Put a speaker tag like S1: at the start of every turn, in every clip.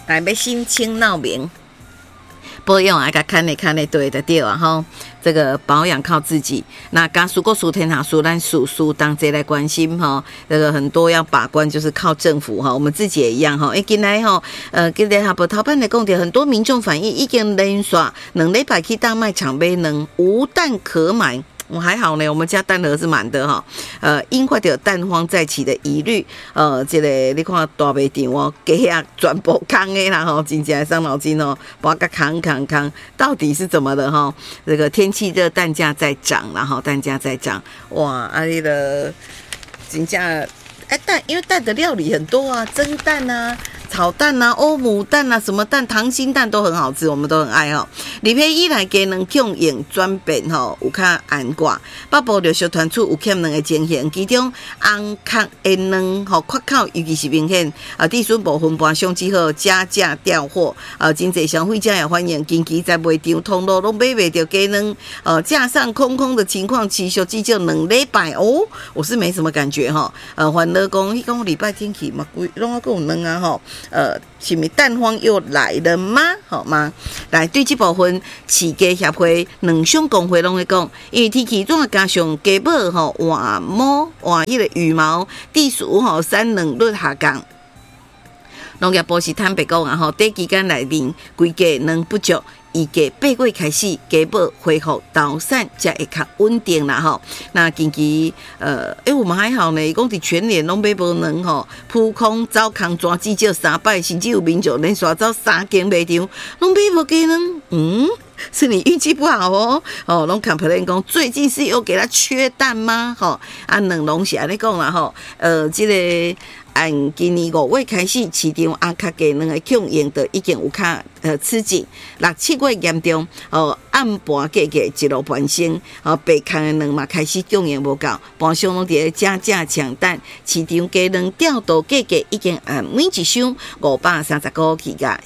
S1: 来要心清闹明。保养啊，甲看的对的对啊吼，这个保养靠自己。那家属国属天下属咱属当这来关心哈，这个很多要把关就是靠政府哈，我们自己也一样哈。今天哈，今天下晡头版的讲点，很多民众反映已经连续2礼拜去大卖场买蛋，无蛋可买。我还好呢，我们家蛋盒是满的哈。因快有蛋荒再起的疑虑，这个你看大卖场哦，鸡啊全部空的啦吼，真正伤脑筋哦，把它扛，到底是怎么的哈？这个天气热，蛋价在涨，然后蛋价在涨，哇，那个真正蛋，因为蛋的料理很多啊，蒸蛋啊。炒蛋啊，欧姆蛋啊，什么蛋，溏心蛋都很好吃，我们都很爱哈。里面依然给人供应转变哈，有较安挂。北部热烧团处有欠两个情形，其中红壳的卵吼缺口尤其是明显。地损部分盘上之后加价调货，真侪消费者也反映，近期在卖场通路拢买袂到鸡卵，架上空的情况持续至少2礼拜哦。我是没什么感觉哈，反而讲，迄讲礼拜天气嘛，拢还有卵啊吼。是咪蛋荒又来了吗？好吗？来，对这部分饲鸡协会两项工会拢会讲，因为天气热加上鸡母吼换毛换迄个羽毛，地鼠吼产能率下降。农业部是坦白讲啊吼，短期间内面规家能不足。预计8月开始，鸡母恢复投产才会较稳定啦吼。那近期我们还好呢，伊讲伫全年拢买无卵吼，扑空走空抓至少3摆，甚至有民众连续走3间卖场，拢买无鸡卵。是你运气不好哦。拢 complain 讲最近是有给他缺蛋吗？卵拢是安尼讲啦吼。这个。按今年5月开始，市场红壳鸡卵的供应就已经有较吃紧，6、7月严重，暗盘价格一路攀升，白空的卵嘛开始供应无够，盘商拢伫加价抢蛋，市场鸡卵调度价格已经按每一箱530块起价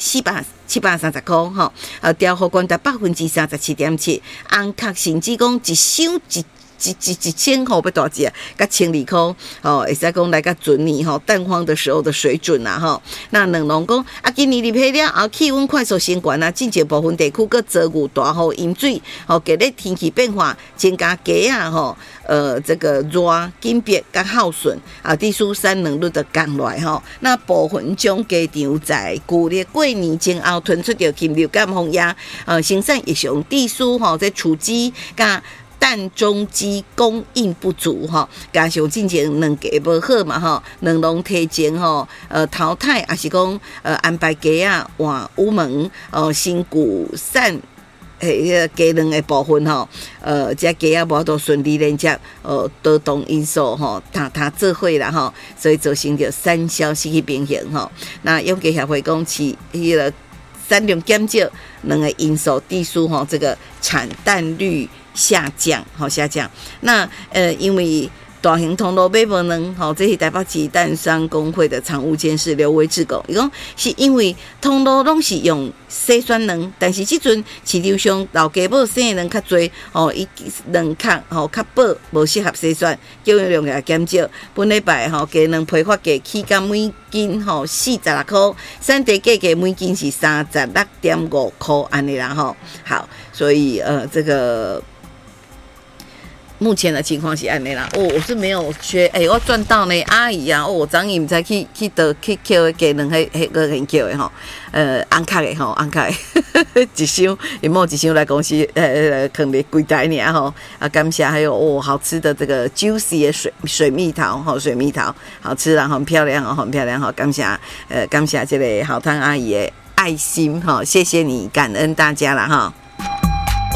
S1: 730块吼，调货管达37.7%，红壳甚至讲一箱1000块要多少钱啊？甲12块会使讲来甲准年蛋荒的时候的水准啦吼。那两农讲今年入夏了后，气温快速升悬啊，进前部分地区佫遭遇大雨淹水，今日天气变化增加鸡啊这个热紧迫甲耗损地输产能率就降落来那部分种鸡场在旧历过年前后吞出着禽流感风险，生产异常地输这雏鸡甲蛋中鸡供应不足加上之前两家无好嘛两农提前淘汰，还是讲安排鸡啊换有门新旧散鸡卵的部分这鸡啊无都顺利连接多动因素它做伙啦所以造成着产销失去平衡那养鸡协会讲是迄个产量减少两个因素致使这个产蛋率下降。那因为大型通路买无卵这是台北市蛋商工会的常务监事刘维志讲，伊讲是因为通路拢是用洗选卵，但是即阵市场上老家母生的卵较多伊卵壳较薄，无适合洗选，供应量也减少。本礼拜鸡卵批发价起价每斤46块，产地价格每斤是36.5块安尼啦好，所以这个。目前的情况是安尼啦，我是没有缺，我赚到呢，阿姨啊，我昨天唔知去倒去捡的鸡卵，迄个很叫的红壳的红壳的，一箱，有没有一箱来公司放咧柜台尔感谢还有好吃的这个 juicy 的水蜜桃水蜜桃好吃啦，很漂亮很漂亮感谢这个好汤阿姨的爱心谢谢你，感恩大家啦